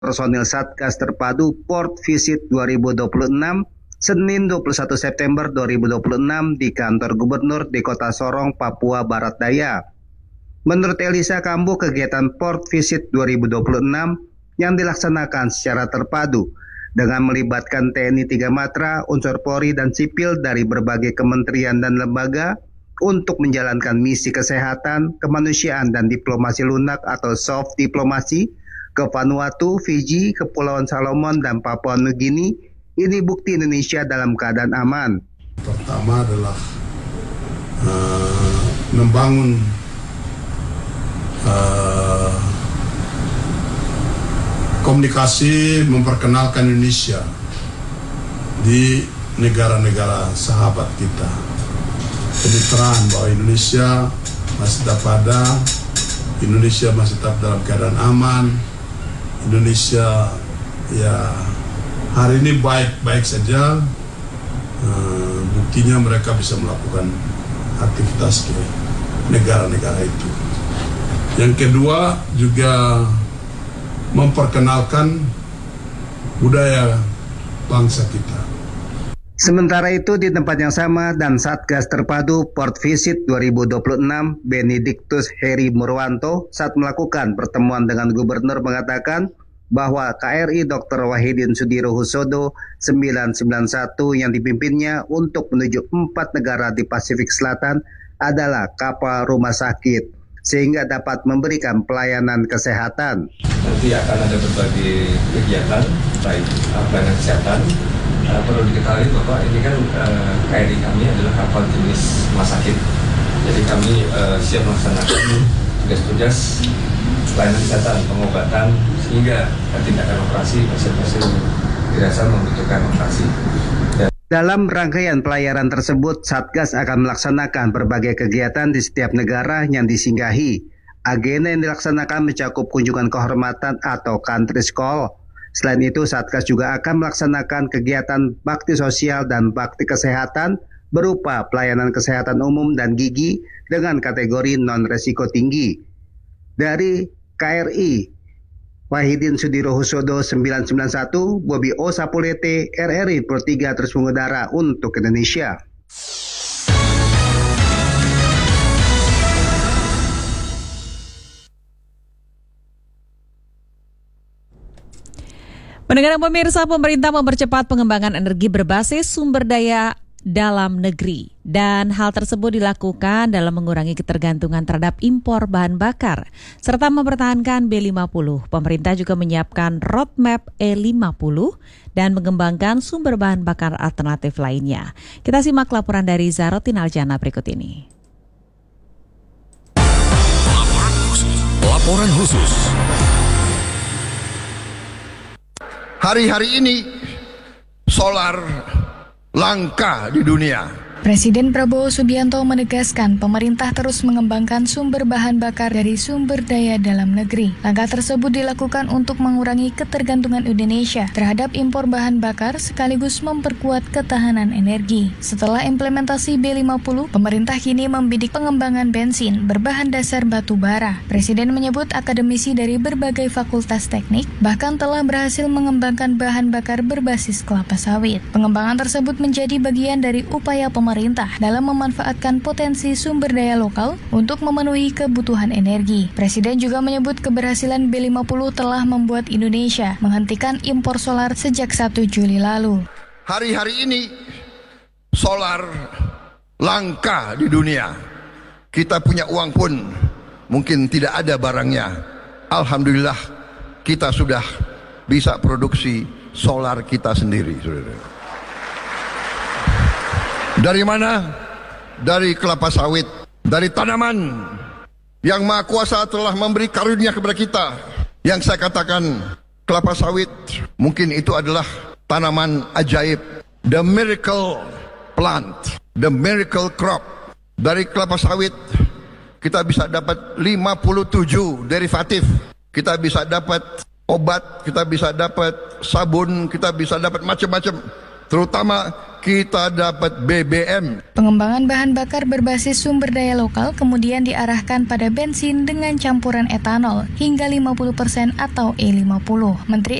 personil Satgas Terpadu Port Visit 2026 Senin 21 September 2026 di kantor gubernur di Kota Sorong, Papua Barat Daya. Menurut Elisa Kambu, kegiatan Port Visit 2026 yang dilaksanakan secara terpadu dengan melibatkan TNI 3 Matra, unsur Polri dan sipil dari berbagai kementerian dan lembaga untuk menjalankan misi kesehatan, kemanusiaan dan diplomasi lunak atau soft diplomasi ke Vanuatu, Fiji, Kepulauan Salomon dan Papua Nugini. Ini bukti Indonesia dalam keadaan aman. Pertama adalah membangun komunikasi, memperkenalkan Indonesia di negara-negara sahabat kita. Kemitraan bahwa Indonesia masih tetap ada, Indonesia masih tetap dalam keadaan aman, Indonesia ya hari ini baik-baik saja, buktinya mereka bisa melakukan aktivitas ke negara-negara itu. Yang kedua juga memperkenalkan budaya bangsa kita. Sementara itu di tempat yang sama dan Satgas Terpadu Port Visit 2026 Benediktus Heri Murwanto saat melakukan pertemuan dengan gubernur mengatakan bahwa KRI Dr. Wahidin Sudirohusodo 991 yang dipimpinnya untuk menuju 4 negara di Pasifik Selatan adalah kapal rumah sakit sehingga dapat memberikan pelayanan kesehatan. Nanti akan ada berbagai kegiatan baik pelayanan kesehatan. Perlu diketahui bahwa ini kan KRI kami adalah kapal jenis rumah sakit. Jadi kami siap melaksanakan tugas-tugas pelayanan kesehatan, pengobatan, hingga tindakan operasi pasien-pasien dirasa membutuhkan operasi. Dalam rangkaian pelayaran tersebut, Satgas akan melaksanakan berbagai kegiatan di setiap negara yang disinggahi. Agenda yang dilaksanakan mencakup kunjungan kehormatan atau country call. Selain itu, Satgas juga akan melaksanakan kegiatan bakti sosial dan bakti kesehatan berupa pelayanan kesehatan umum dan gigi dengan kategori non-resiko tinggi. Dari KRI Wahidin Sudirohusodo 991, Bobi O Sapulete, RRI Pro 3 terus mengudara untuk Indonesia. Pendengar pemirsa, pemerintah mempercepat pengembangan energi berbasis sumber daya dalam negeri. Dan hal tersebut dilakukan dalam mengurangi ketergantungan terhadap impor bahan bakar, serta mempertahankan B50. Pemerintah juga menyiapkan roadmap E50 dan mengembangkan sumber bahan bakar alternatif lainnya. Kita simak laporan dari Zarotin Aljana berikut ini. Laporan khusus. Hari-hari ini solar langka di dunia. Presiden Prabowo Subianto menegaskan pemerintah terus mengembangkan sumber bahan bakar dari sumber daya dalam negeri. Langkah tersebut dilakukan untuk mengurangi ketergantungan Indonesia terhadap impor bahan bakar sekaligus memperkuat ketahanan energi. Setelah implementasi B50, pemerintah kini membidik pengembangan bensin berbahan dasar batu bara. Presiden menyebut akademisi dari berbagai fakultas teknik bahkan telah berhasil mengembangkan bahan bakar berbasis kelapa sawit. Pengembangan tersebut menjadi bagian dari upaya pemerintah dalam memanfaatkan potensi sumber daya lokal untuk memenuhi kebutuhan energi. Presiden juga menyebut keberhasilan B50 telah membuat Indonesia menghentikan impor solar sejak 1 Juli lalu. Hari-hari ini solar langka di dunia. Kita punya uang pun mungkin tidak ada barangnya. Alhamdulillah kita sudah bisa produksi solar kita sendiri, saudara. Dari mana? Dari kelapa sawit, dari tanaman yang Maha Kuasa telah memberi karunia kepada kita. Yang saya katakan, kelapa sawit mungkin itu adalah tanaman ajaib, the miracle plant, the miracle crop. Dari kelapa sawit kita bisa dapat 57 derivatif. Kita bisa dapat obat, kita bisa dapat sabun, kita bisa dapat macam-macam. Terutama kita dapat BBM. Pengembangan bahan bakar berbasis sumber daya lokal kemudian diarahkan pada bensin dengan campuran etanol hingga 50% atau E50. Menteri